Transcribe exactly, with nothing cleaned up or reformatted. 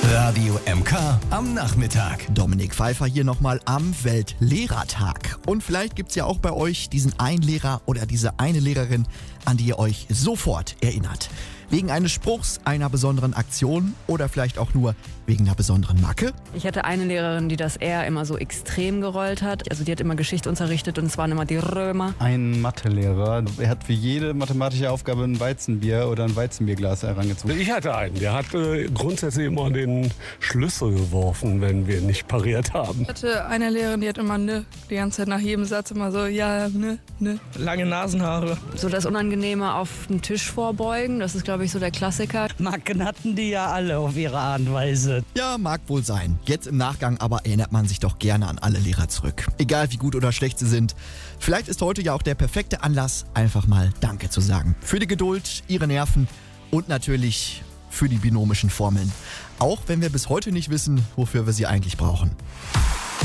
Radio M K am Nachmittag. Dominik Pfeiffer hier nochmal am Weltlehrertag. Und vielleicht gibt's ja auch bei euch diesen einen Lehrer oder diese eine Lehrerin, an die ihr euch sofort erinnert. Wegen eines Spruchs, einer besonderen Aktion oder vielleicht auch nur wegen einer besonderen Macke? Ich hatte eine Lehrerin, die das eher immer so extrem gerollt hat. Also die hat immer Geschichte unterrichtet und es waren immer die Römer. Ein Mathelehrer, er hat für jede mathematische Aufgabe ein Weizenbier oder ein Weizenbierglas herangezogen. Ich hatte einen, der hat äh, grundsätzlich immer den Schlüssel geworfen, wenn wir nicht pariert haben. Ich hatte eine Lehrerin, die hat immer ne, die ganze Zeit nach jedem Satz immer so, ja, ne, ne. Lange Nasenhaare. So das Unangenehme auf den Tisch vorbeugen, das ist glaube ich so der Klassiker. Macken hatten die ja alle auf ihre Art und Weise. Ja, mag wohl sein. Jetzt im Nachgang aber erinnert man sich doch gerne an alle Lehrer zurück. Egal wie gut oder schlecht sie sind. Vielleicht ist heute ja auch der perfekte Anlass, einfach mal Danke zu sagen. Für die Geduld, ihre Nerven und natürlich für die binomischen Formeln. Auch wenn wir bis heute nicht wissen, wofür wir sie eigentlich brauchen.